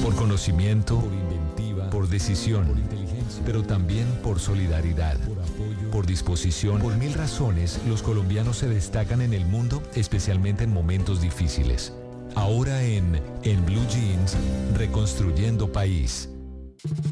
Por conocimiento, por inventiva, por decisión, por inteligencia, pero también por solidaridad, por apoyo, por disposición. Por mil razones, los colombianos se destacan en el mundo, especialmente en momentos difíciles. Ahora en Blue Jeans, Reconstruyendo País.